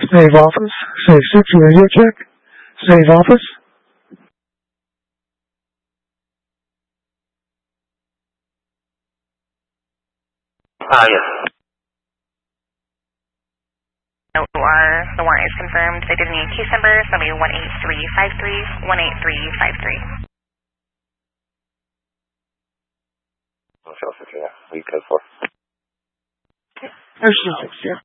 Save office. Save 6 radio check. Save office. Yes. The warrant is confirmed. They did need case number, so it'll be 18353, 18353. Yeah, we code 4. Ocean 6, yeah.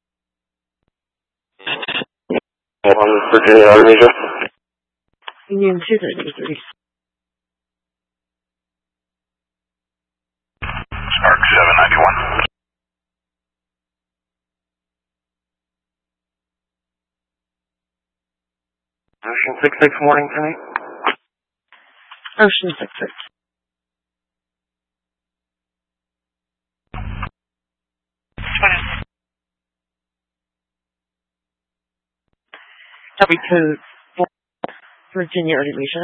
Virginia Armenia. Union 233. Spark 791. Ocean 66 morning to me. Ocean 66. Code 4, Virginia Armenia.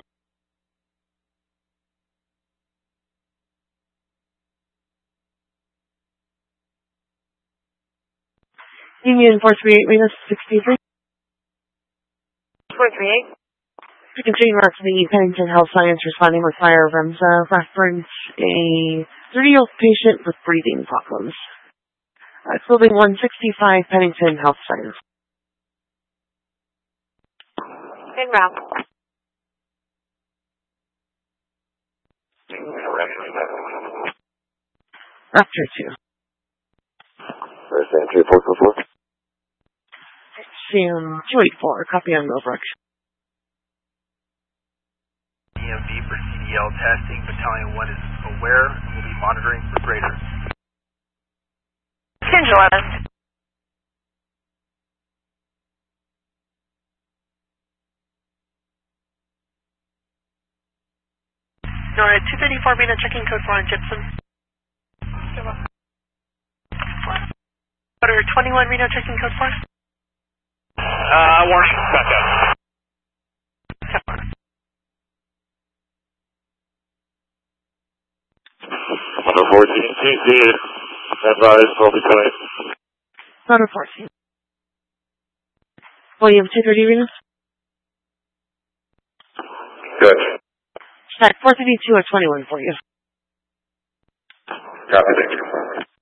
Union 438 minus 63. 438. Continuing mark to the Pennington Health Science responding with fire Remza reference a 30-year-old patient with breathing problems. Building 165 Pennington Health Science. En route. Raptor 2. Where's the entry 444? Sam 284, copy on Millbrook. EMV for CDL testing. Battalion 1 is aware and will be monitoring for greater. 1011. Nora 234, Reno checking code 4 on Gibson. Order 21, Reno checking code 4. Warning, back up. Number 14, CC, advised, will be coming. Number 14. William 230 Reno. Good. Stack 432 at 21 for you. Copy, thank you.